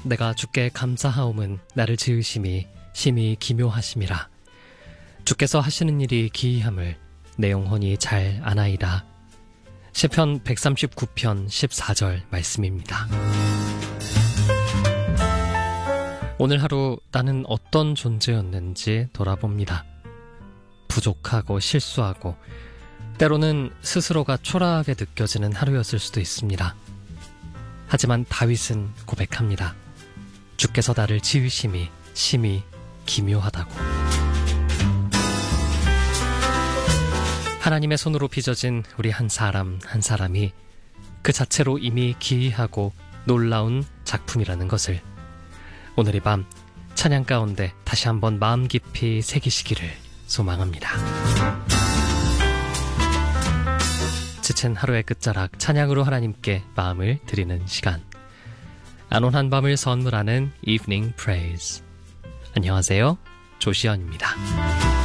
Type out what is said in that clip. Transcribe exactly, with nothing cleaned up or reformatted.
내가 주께 감사하옴은 나를 지으심이 심히 기묘하심이라. 주께서 하시는 일이 기이함을 내 영혼이 잘 아나이다. 시편 백삼십구 편 십사 절 말씀입니다. 오늘 하루 나는 어떤 존재였는지 돌아봅니다. 부족하고 실수하고 때로는 스스로가 초라하게 느껴지는 하루였을 수도 있습니다. 하지만 다윗은 고백합니다. 주께서 나를 지으심이 심히 기묘하다고. 하나님의 손으로 빚어진 우리 한 사람 한 사람이 그 자체로 이미 기이하고 놀라운 작품이라는 것을 오늘 이 밤 찬양 가운데 다시 한번 마음 깊이 새기시기를 소망합니다. 지친 하루의 끝자락 찬양으로 하나님께 마음을 드리는 시간, 안온한 밤을 선물하는 Evening Praise. 안녕하세요, 조시연입니다.